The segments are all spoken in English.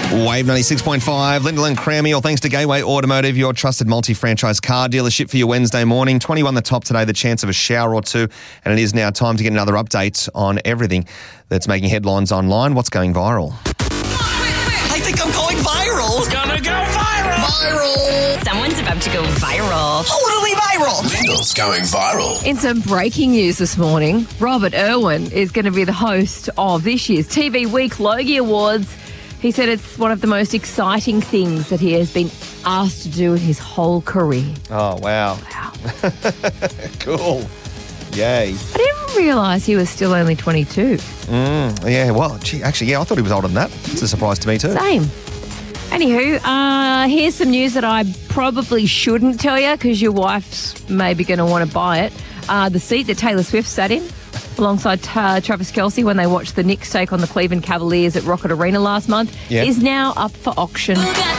Wave 96.5, Lyndall and Crammy, all thanks to Gateway Automotive, your trusted multi-franchise car dealership for your Wednesday morning. 21 the top today, the chance of a shower or two, and it is now time to get another update on everything that's making headlines online. What's going viral? I think I'm going viral. It's gonna go viral. Viral. Someone's about to go viral. Totally viral. Lyndall's going viral. In some breaking news this morning, Robert Irwin is going to be the host of this year's TV Week Logie Awards. He said it's one of the most exciting things that he has been asked to do in his whole career. Oh, wow. Cool. Yay. I didn't realise he was still only 22. Yeah, well, gee, actually, I thought he was older than that. It's a surprise to me too. Same. Anywho, here's some news that I probably shouldn't tell you because your wife's maybe going to want to buy it. The seat that Taylor Swift sat in alongside Travis Kelce when they watched the Knicks take on the Cleveland Cavaliers at Rocket Arena last month is now up for auction.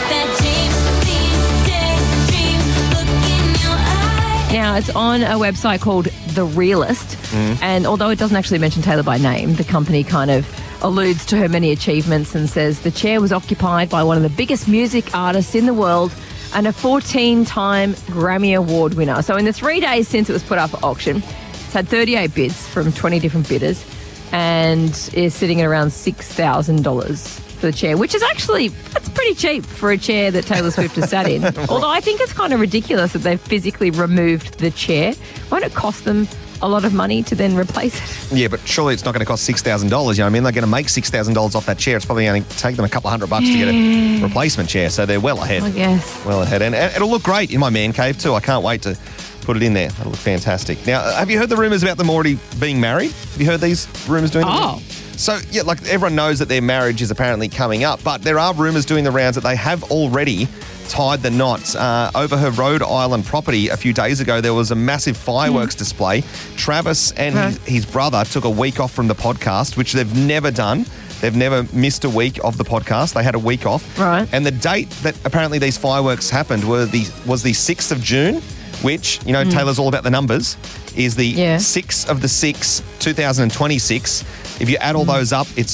Now, it's on a website called The Realist, and although it doesn't actually mention Taylor by name, the company kind of alludes to her many achievements and says the chair was occupied by one of the biggest music artists in the world and a 14-time Grammy Award winner. So in the 3 days since it was put up for auction, it's had 38 bids from 20 different bidders and is sitting at around $6,000 for the chair, which is actually, that's pretty cheap for a chair that Taylor Swift has sat in. Although I think it's kind of ridiculous that they've physically removed the chair. Won't it cost them a lot of money to then replace it? Yeah, but surely it's not going to cost $6,000. You know what I mean? They're going to make $6,000 off that chair. It's probably going to take them a couple $100 to get a replacement chair. So they're well ahead. I guess. Well ahead. And it'll look great in my man cave too. I can't wait to put it in there. It'll look fantastic. Now, have you heard the rumours about them already being married? Have you heard these rumours doing So, yeah, like everyone knows that their marriage is apparently coming up, but there are rumours doing the rounds that they have already tied the knot. Over her Rhode Island property a few days ago, there was a massive fireworks display. Travis and his brother took a week off from the podcast, which they've never done. They've never missed a week of the podcast. They had a week off. Right. And the date that apparently these fireworks happened was the 6th of June, which, you know, Taylor's all about the numbers, is the 6th of the 6th, 2026. If you add all those up, it's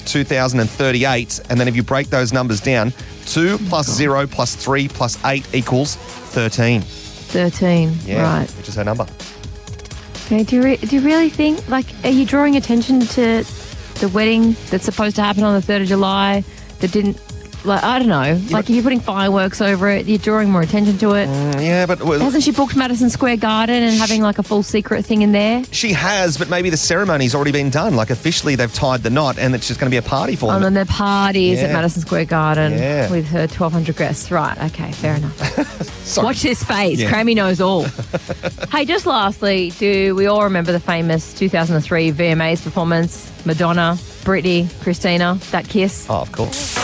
2038. And then if you break those numbers down, 2 plus 0 plus 3 plus 8 equals 13. 13, right. Which is her number. Okay, do you really think, like, are you drawing attention to the wedding that's supposed to happen on the 3rd of July that didn't, like, I don't know, like if you're putting fireworks over it, you're drawing more attention to it. Yeah, but... Hasn't she booked Madison Square Garden and having like a full secret thing in there? She has, but maybe the ceremony's already been done. Like officially they've tied the knot and it's just going to be a party for them. And then the parties at Madison Square Garden with her 1,200 guests. Right, okay, fair enough. Watch this space. Crammy knows all. Hey, just lastly, do we all remember the famous 2003 VMAs performance? Madonna, Britney, Christina, that kiss? Oh, of course.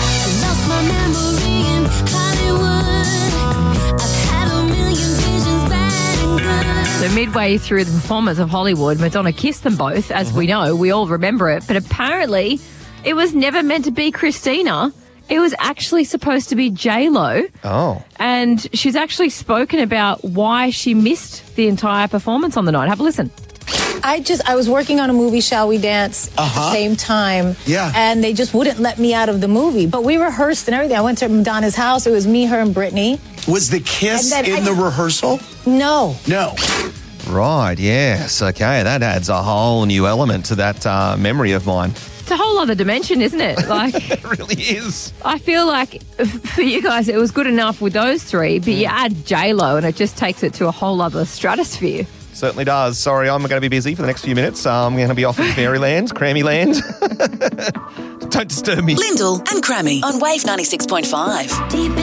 So midway through the performance of Hollywood, Madonna kissed them both, as we know. We all remember it. But apparently, it was never meant to be Christina. It was actually supposed to be J-Lo. Oh. And she's actually spoken about why she missed the entire performance on the night. Have a listen. I was working on a movie, Shall We Dance, at the same time. Yeah. And they just wouldn't let me out of the movie. But we rehearsed and everything. I went to Madonna's house. It was me, her, and Britney. Was the kiss in the rehearsal? No. No. Right, yes. Okay, that adds a whole new element to that memory of mine. It's a whole other dimension, isn't it? Like, It really is. I feel like for you guys, it was good enough with those three, but you add J-Lo and it just takes it to a whole other stratosphere. Certainly does. Sorry, I'm going to be busy for the next few minutes. I'm going to be off in Fairyland, Crammy Land. Don't disturb me. Lyndall and Crammy on Wave 96.5.